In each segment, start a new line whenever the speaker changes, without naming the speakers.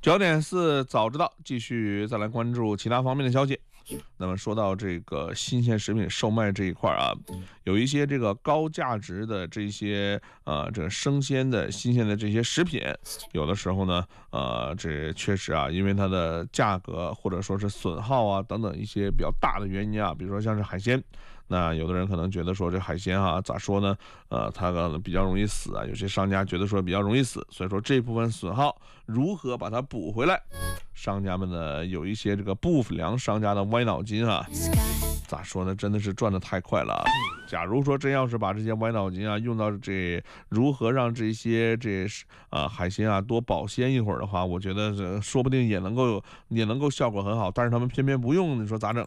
焦点4早知道，继续再来关注其他方面的消息。那么说到这个新鲜食品售卖这一块啊，有一些这个高价值的这些这个生鲜的新鲜的这些食品，有的时候呢这确实啊，因为它的价格或者说是损耗啊等等一些比较大的原因啊，比如说像是海鲜。那有的人可能觉得说这海鲜啊，咋说呢？它可能比较容易死啊。有些商家觉得说比较容易死，所以说这部分损耗如何把它补回来？商家们呢有一些这个不良商家的歪脑筋啊，咋说呢？真的是赚得太快了。假如说真要是把这些歪脑筋啊用到这如何让这些海鲜啊多保鲜一会儿的话，我觉得说不定也能够效果很好。但是他们偏偏不用，你说咋整？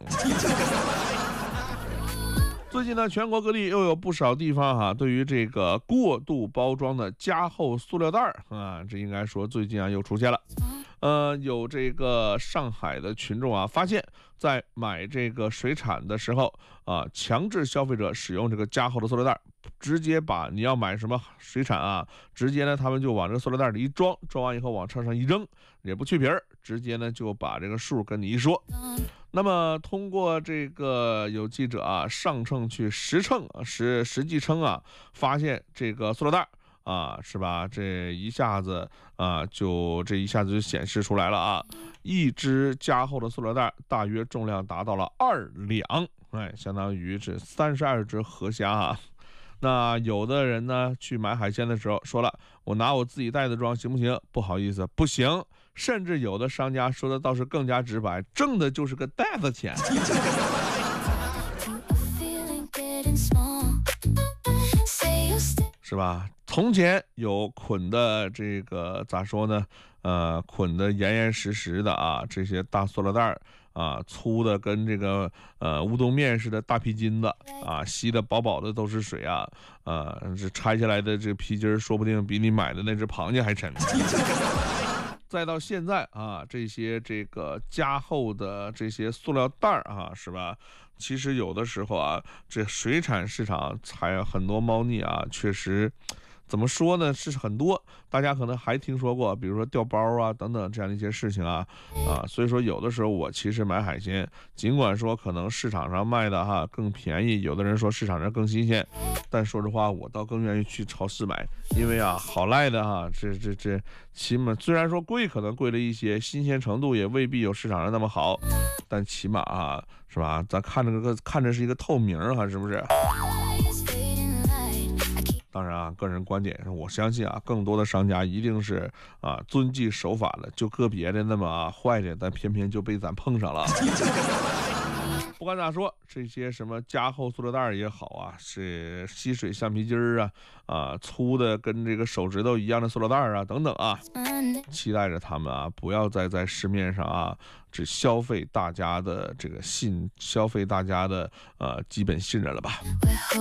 最近呢，全国各地又有不少地方对于这个过度包装的加厚塑料袋啊，这应该说最近又出现了。有这个上海的群众发现，在买这个水产的时候强制消费者使用这个加厚的塑料袋，直接把你要买什么水产直接呢他们就往这个塑料袋里一装，装完以后往车上一扔，也不去皮儿，直接呢就把这个数跟你一说。那么通过这个有记者上秤去实际称发现这个塑料袋是吧？这一下子就显示出来了一只加厚的塑料袋大约重量达到了2两，相当于这32只河虾那有的人呢去买海鲜的时候说了，我拿我自己袋子装行不行？不好意思，不行。甚至有的商家说的倒是更加直白，挣的就是个袋子钱。是吧？从前有捆的这个咋说呢？捆的严严实实的这些大塑料袋粗的跟这个乌冬面似的大皮筋子吸的饱饱的都是水这拆下来的这皮筋说不定比你买的那只螃蟹还沉。再到现在这些这个加厚的这些塑料袋是吧？其实有的时候这水产市场还很多猫腻确实。怎么说呢？是很多，大家可能还听说过，比如说掉包等等这样的一些事情所以说有的时候我其实买海鲜，尽管说可能市场上卖的更便宜，有的人说市场上更新鲜，但说实话，我倒更愿意去超市买，因为好赖的这起码虽然说贵，可能贵了一些，新鲜程度也未必有市场上那么好，但起码是吧？咱看着是一个透明是不是？当然个人观点，我相信更多的商家一定是遵纪守法的，就个别的那么坏的，但偏偏就被咱碰上了。不管咋说，这些什么加厚塑料袋也好是吸水橡皮筋粗的跟这个手指头一样的塑料袋等等期待着他们不要再在市面上只消费大家的这个消费大家的基本信任了吧。